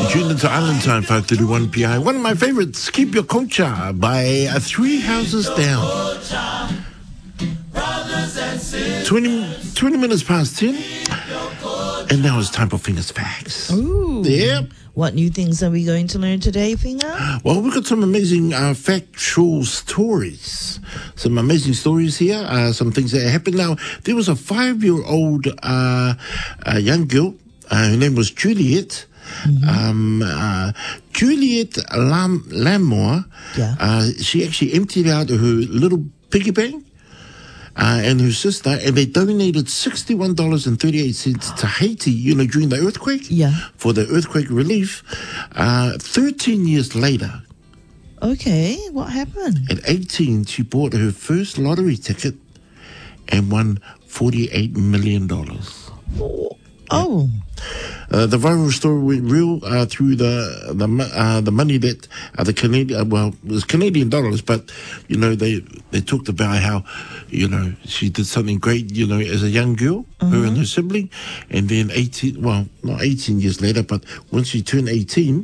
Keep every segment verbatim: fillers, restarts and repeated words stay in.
tuned into Island Time, five thirty-one P I. One of my favorites, Keep Your Culture by uh, Three Houses Down. twenty, twenty minutes past ten. And now it's time for Fingers Facts. Ooh. Yep. What new things are we going to learn today, Finger? Well, we've got some amazing uh, factual stories. Some amazing stories here. Uh, some things that happened. Now, there was a five-year-old uh, uh, young girl. Uh, her name was Juliet. Mm-hmm. Um, uh, Juliet Lam- Lamore. Yeah. Uh, she actually emptied out her little piggy bank. Uh, and her sister, and they donated sixty-one dollars and thirty-eight cents to Haiti, you know, during the earthquake. Yeah. For the earthquake relief. Uh, thirteen years later. Okay, what happened? At eighteen, she bought her first lottery ticket and won forty-eight million dollars. Oh. Uh, the viral story went real uh, through the the uh, the money that uh, the Canadian, well, it was Canadian dollars, but you know they they talked about how you know she did something great, you know, as a young girl, uh-huh. her and her sibling, and then eighteen, well, not eighteen years later, but when she turned eighteen,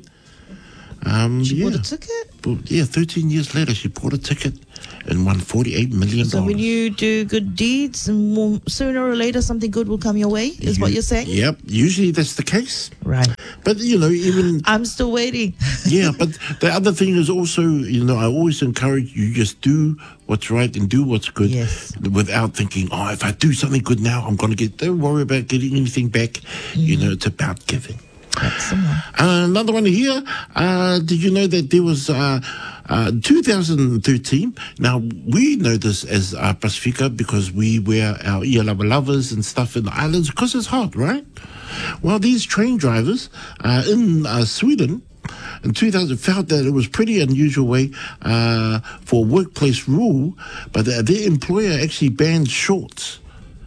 um, she yeah, bought a ticket. But, yeah, thirteen years later, she bought a ticket and won forty-eight million dollars. So when you do good deeds, more, sooner or later something good will come your way, is you, what you're saying? Yep, usually that's the case. Right. But, you know, even... I'm still waiting. Yeah, but the other thing is also, you know, I always encourage you just do what's right and do what's good. Yes. Without thinking, oh, if I do something good now, I'm going to get... Don't worry about getting anything back. Mm-hmm. You know, it's about giving. That's the one. Uh, another one here. Uh, did you know that there was uh, uh, two thousand thirteen? Now, we know this as uh, Pacifica because we wear our Ia Lava Lovers and stuff in the islands because it's hot, right? Well, these train drivers uh, in uh, Sweden in two thousand felt that it was pretty unusual way uh, for a workplace rule, but their, their employer actually banned shorts.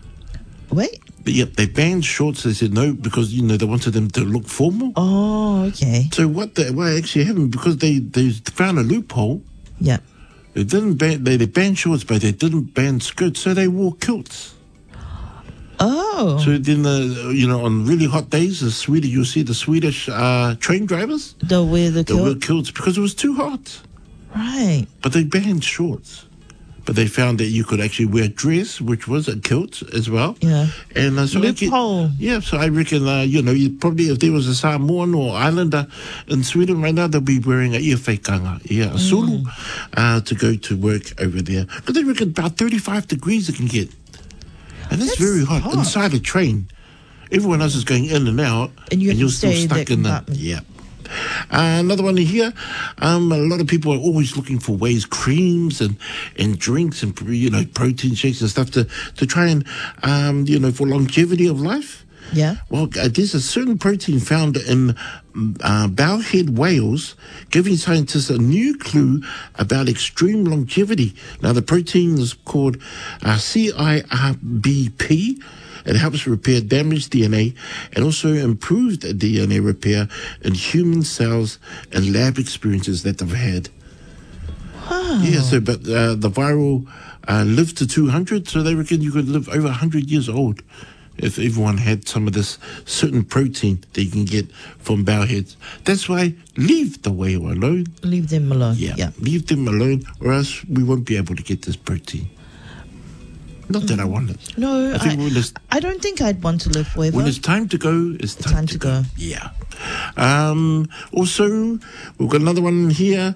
Wait. Yep, they banned shorts. They said no because, you know, they wanted them to look formal. Oh, okay. So what the, what actually happened, because they, they found a loophole. Yeah. They didn't ban, they, they banned shorts, but they didn't ban skirts, so they wore kilts. Oh. So then, the, you know, on really hot days, the Swedish, you'll see the Swedish uh, train drivers. They'll wear the They kilt? wear kilts because it was too hot. Right. But they banned shorts. But they found that you could actually wear a dress, which was a kilt as well. Yeah. And uh, so loophole. I yeah, so I reckon, uh, you know, you probably if there was a Samoan or Islander in Sweden right now, they'll be wearing a iawhaikanga, yeah, a sulu, mm. uh, to go to work over there. But they reckon about thirty-five degrees it can get. And that's, that's very hot. hot inside a train. Everyone else is going in and out, and, you and you're still stuck in the yeah. Uh, another one here. Um, a lot of people are always looking for ways, creams and, and drinks and, you know, protein shakes and stuff to, to try and, um, you know, for longevity of life. Yeah. Well, uh, there's a certain protein found in uh, bowhead whales, giving scientists a new clue about extreme longevity. Now, the protein is called uh, C I R B P. It helps repair damaged D N A and also improved D N A repair in human cells and lab experiences that they've had. Wow. Yeah, so, but uh, the viral uh, lived to two hundred, so they reckon you could live over one hundred years old if everyone had some of this certain protein that you can get from bowheads. That's why leave the whale alone. Leave them alone. Yeah, yeah. Leave them alone, or else we won't be able to get this protein. Not that I want it. No, I, think I, when it's, I don't think I'd want to live forever. when it's time to go, it's time, time to, to go. go. Yeah. Um, also, we've got another one here.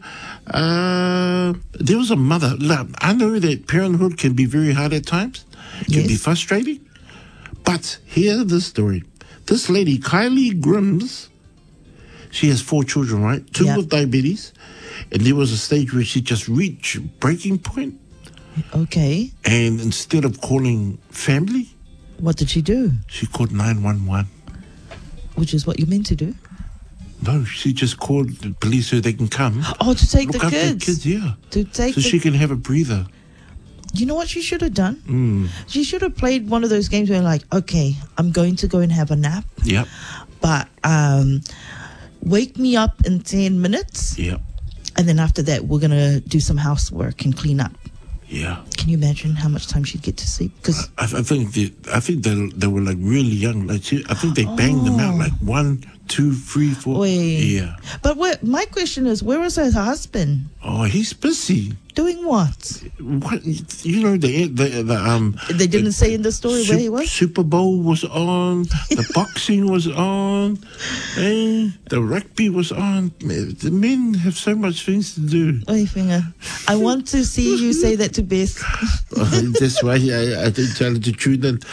Uh, there was a mother. Look, I know that parenthood can be very hard at times. It can Yes. be frustrating. But here's the story. This lady, Kylie Grims, she has four children, right? Two Yeah. with diabetes. And there was a stage where she just reached breaking point. Okay. And instead of calling family, what did she do? She called nine one one. Which is what you're meant to do? No, she just called the police so they can come. Oh, to take Look the after kids. the kids, yeah. To take so the... she can have a breather. You know what she should have done? Mm. She should have played one of those games where like, okay, I'm going to go and have a nap. Yep. But um, wake me up in ten minutes. Yep. And then after that, we're going to do some housework and clean up. Yeah. Can you imagine how much time she'd get to sleep? Because I, I think they, I think they they were like really young. Like she, I think they banged oh. them out like one, two, three, four. Oi. Yeah. But what, my question is, where was her husband? Oh, he's busy. Doing what? What you know the the, the um. They didn't the, say in the story where he was? Super Bowl was on. The boxing was on. And the rugby was on. The men have so much things to do. Oi, finger. I want to see you say that to Beth. Oh, that's why I, I didn't tell her to tune in.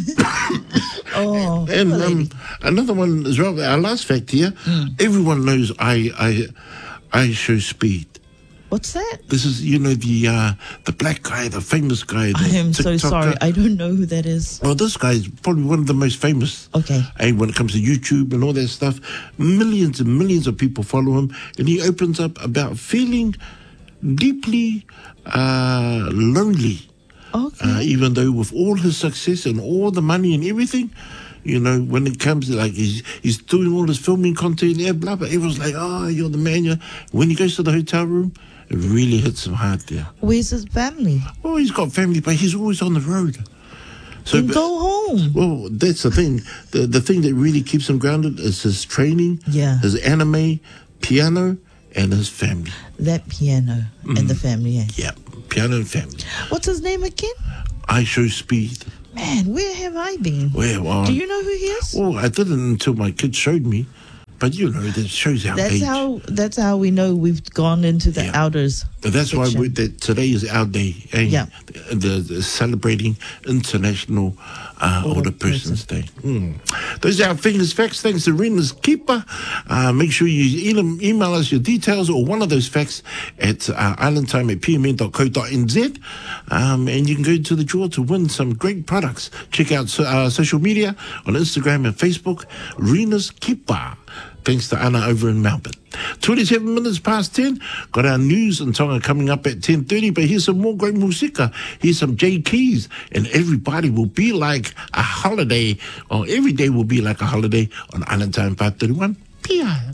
Oh, And poor um, lady. another one as well. Our last fact here. Mm. Everyone knows I I I show speed. What's that? This is, you know, the uh, the black guy, the famous guy. The I am so TikToker. sorry. I don't know who that is. Well, this guy is probably one of the most famous. Okay. eh, when it comes to YouTube and all that stuff. Millions and millions of people follow him. And he opens up about feeling deeply uh, lonely. Okay. Uh, even though with all his success and all the money and everything, you know, when it comes to like he's he's doing all this filming content, yeah, blah, blah. Everyone's like, oh, you're the man. You're... When he goes to the hotel room, it really hits him hard there. Where's his family? Oh, he's got family, but he's always on the road. So, Then but- go home. well, that's the thing. The the thing that really keeps him grounded is his training, Yeah. his anime, piano, and his family. That piano and the family. Eh? Yeah, piano and family. What's his name again? I show speed. Man, where have I been? Where? Well, Do you know who he is? well, I didn't until my kids showed me. But you know, that shows our That's age. how. That's how we know we've gone into the Yeah. outers. And that's why section. we, that today is our day. Eh? Yeah. The, the celebrating International uh, Older Older Persons Day. Mm. Those are our fingers facts. Thanks to Rena's Keeper. Uh, make sure you email, email us your details or one of those facts at uh, islandtime at p m n dot co dot n z. Um, and you can go to the draw to win some great products. Check out so, uh, social media on Instagram and Facebook. Rena's Keeper. Thanks to Anna over in Melbourne. twenty-seven minutes past ten. Got our news and Tonga coming up at ten thirty. But here's some more great musika. Here's some J Keys. And everybody will be like a holiday. Or every day will be like a holiday on Island Time five thirty-one P I.